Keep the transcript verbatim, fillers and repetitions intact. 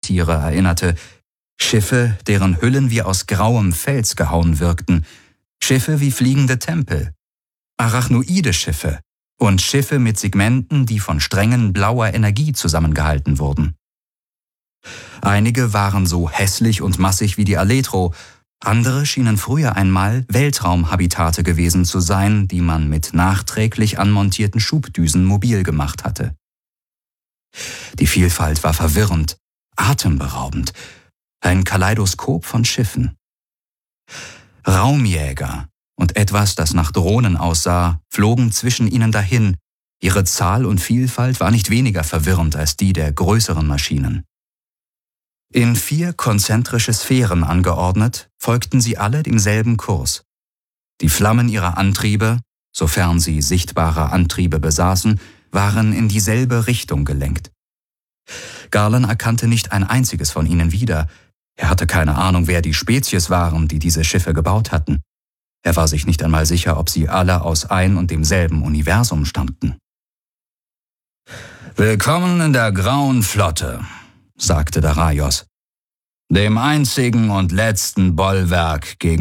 Meerestiere erinnerte. Schiffe, deren Hüllen wie aus grauem Fels gehauen wirkten. Schiffe wie fliegende Tempel. Arachnoide Schiffe und Schiffe mit Segmenten, die von Strängen blauer Energie zusammengehalten wurden. Einige waren so hässlich und massig wie die Aletro, andere schienen früher einmal Weltraumhabitate gewesen zu sein, die man mit nachträglich anmontierten Schubdüsen mobil gemacht hatte. Die Vielfalt war verwirrend, atemberaubend, ein Kaleidoskop von Schiffen. Raumjäger und etwas, das nach Drohnen aussah, flogen zwischen ihnen dahin. Ihre Zahl und Vielfalt war nicht weniger verwirrend als die der größeren Maschinen. In vier konzentrische Sphären angeordnet, folgten sie alle demselben Kurs. Die Flammen ihrer Antriebe, sofern sie sichtbare Antriebe besaßen, waren in dieselbe Richtung gelenkt. Garland erkannte nicht ein einziges von ihnen wieder. Er hatte keine Ahnung, wer die Spezies waren, die diese Schiffe gebaut hatten. Er war sich nicht einmal sicher, ob sie alle aus ein und demselben Universum stammten. »Willkommen in der Grauen Flotte«, sagte Daraios, »dem einzigen und letzten Bollwerk gegen